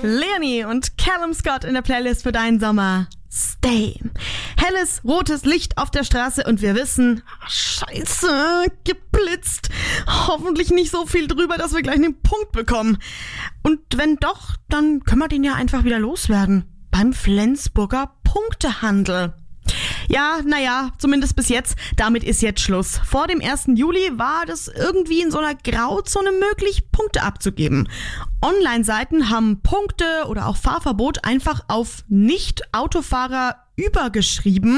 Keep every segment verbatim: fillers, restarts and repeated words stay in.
Leonie und Callum Scott in der Playlist für deinen Sommer. Stay. Helles, rotes Licht auf der Straße und wir wissen, ach, scheiße, geblitzt. Hoffentlich nicht so viel drüber, dass wir gleich einen Punkt bekommen. Und wenn doch, dann können wir den ja einfach wieder loswerden. Beim Flensburger Punktehandel. Ja, naja, zumindest bis jetzt. Damit ist jetzt Schluss. Vor dem ersten Juli war das irgendwie in so einer Grauzone möglich, Punkte abzugeben. Online-Seiten haben Punkte oder auch Fahrverbot einfach auf Nicht-Autofahrer übergeschrieben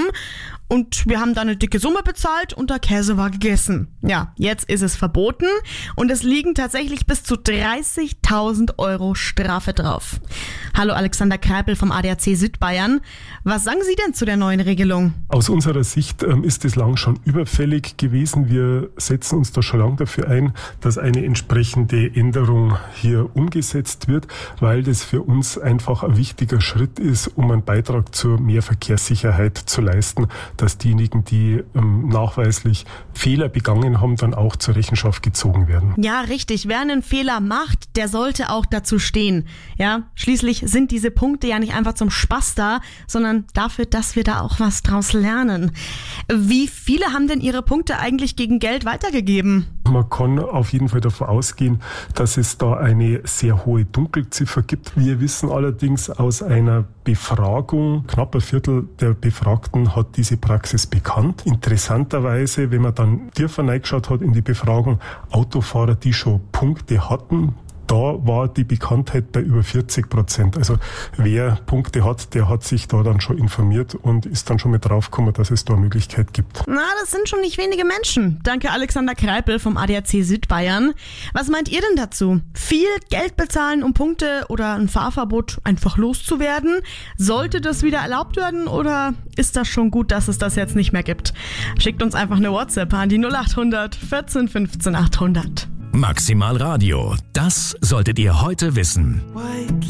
und wir haben da eine dicke Summe bezahlt und der Käse war gegessen. Ja, jetzt ist es verboten und es liegen tatsächlich bis zu dreißigtausend Euro Strafe drauf. Hallo Alexander Kreipel vom A D A C Südbayern. Was sagen Sie denn zu der neuen Regelung? Aus unserer Sicht ähm, ist es lang schon überfällig gewesen. Wir setzen uns da schon lange dafür ein, dass eine entsprechende Änderung hier umgesetzt wird, weil das für uns einfach ein wichtiger Schritt ist, um einen Beitrag zur mehr Verkehrssicherheit zu leisten, dass diejenigen, die ähm, nachweislich Fehler begangen haben, dann auch zur Rechenschaft gezogen werden. Ja, richtig. Wer einen Fehler macht, der sollte auch dazu stehen. Ja, schließlich sind diese Punkte ja nicht einfach zum Spaß da, sondern dafür, dass wir da auch was draus lernen. Wie viele haben denn ihre Punkte eigentlich gegen Geld weitergegeben? Man kann auf jeden Fall davon ausgehen, dass es da eine sehr hohe Dunkelziffer gibt. Wir wissen allerdings aus einer Befragung, knapp ein Viertel der Befragten hat diese Praxis bekannt. Interessanterweise, wenn man dann tiefer reingeschaut hat in die Befragung, Autofahrer, die schon Punkte hatten, da war die Bekanntheit bei über vierzig Prozent. Also wer Punkte hat, der hat sich da dann schon informiert und ist dann schon mit draufgekommen, dass es da eine Möglichkeit gibt. Na, das sind schon nicht wenige Menschen. Danke Alexander Kreipel vom A D A C Südbayern. Was meint ihr denn dazu? Viel Geld bezahlen, um Punkte oder ein Fahrverbot einfach loszuwerden? Sollte das wieder erlaubt werden oder ist das schon gut, dass es das jetzt nicht mehr gibt? Schickt uns einfach eine WhatsApp an die null achthundert vierzehn fünfzehn achthundert. Maximal Radio, das solltet ihr heute wissen.